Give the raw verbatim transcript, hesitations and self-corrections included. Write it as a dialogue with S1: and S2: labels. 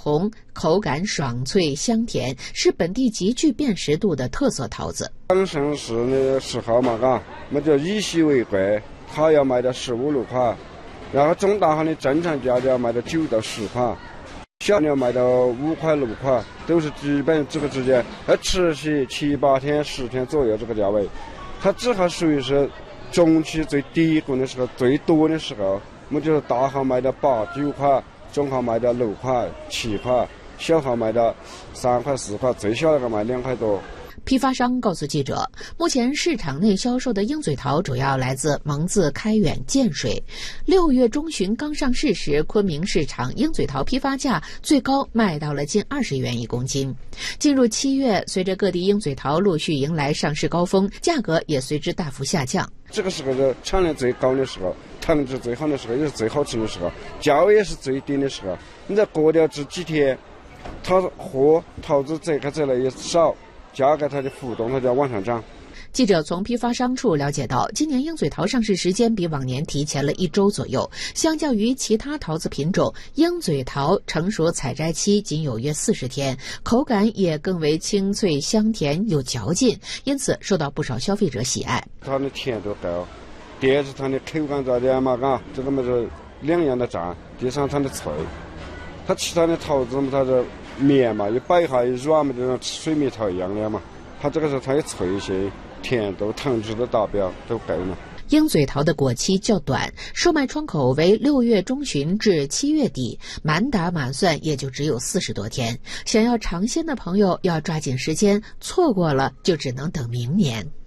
S1: 红，口感爽脆香甜，是本地极具辨识度的特色桃子。
S2: 刚上市的时候嘛，嘎，我就以稀为贵，它要卖到十五六块，然后中大行的正常价就要卖到九到十块，小的要卖到五块六块，都是基本这个之间，要持续七八天、十天左右这个价位。它只还属于是中期最低谷的时候，最多的时候，我们就是大号卖到八九块，中号卖到六块、七块，小号卖到三块、四块，最小那个卖两块多。
S1: 批发商告诉记者，目前市场内销售的鹰嘴桃主要来自蒙自、开远、建水。六月中旬刚上市时，昆明市场鹰嘴桃批发价最高卖到了近二十元一公斤。进入七月，随着各地鹰嘴桃陆续迎来上市高峰，价格也随之大幅下降。
S2: 这个时候是产量最高的时候，糖质最好的时候，也是最好吃的时候，价位也是最低的时候。你再过了这几天，它货桃子折开折来也少。价格它的浮动，它就要往上涨。
S1: 记者从批发商处了解到，今年鹰嘴桃上市时间比往年提前了一周左右。相较于其他桃子品种，鹰嘴桃成熟采摘期仅有约四十天，口感也更为清脆香甜有嚼劲，因此受到不少消费者喜爱。
S2: 它的甜度高，第二是它的口感咋的嘛？嘎，这个么是两样的占。第三它的脆，它其他的桃子嘛，它是绵嘛，一摆一下一软嘛，就像吃水蜜桃一样的嘛。它这个时候它也脆一些，甜度、糖质的达标都够了。
S1: 鹰嘴桃的果期较短，售卖窗口为六月中旬至七月底，满打满算也就只有四十多天。想要尝鲜的朋友要抓紧时间，错过了就只能等明年。